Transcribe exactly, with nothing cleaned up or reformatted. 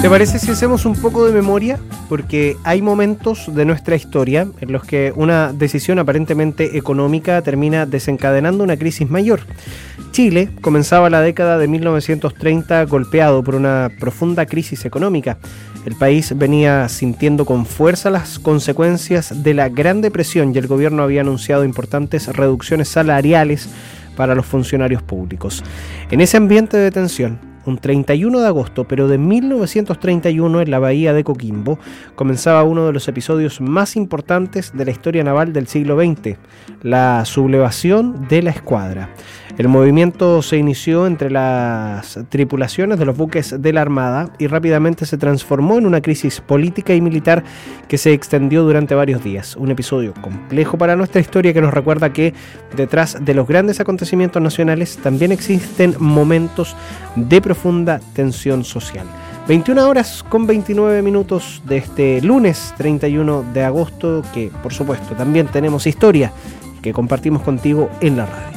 ¿Te parece si hacemos un poco de memoria? Porque hay momentos de nuestra historia en los que una decisión aparentemente económica termina desencadenando una crisis mayor. Chile comenzaba la década de mil novecientos treinta golpeado por una profunda crisis económica. El país venía sintiendo con fuerza las consecuencias de la Gran Depresión y el gobierno había anunciado importantes reducciones salariales para los funcionarios públicos. En ese ambiente de tensión, un treinta y uno de agosto, pero de mil novecientos treinta y uno, en la bahía de Coquimbo, comenzaba uno de los episodios más importantes de la historia naval del siglo veinte, la sublevación de la Escuadra. El movimiento se inició entre las tripulaciones de los buques de la Armada y rápidamente se transformó en una crisis política y militar que se extendió durante varios días. Un episodio complejo para nuestra historia que nos recuerda que detrás de los grandes acontecimientos nacionales también existen momentos de profunda tensión social. veintiuna horas con veintinueve minutos de este lunes treinta y uno de agosto, que por supuesto también tenemos historia que compartimos contigo en la radio.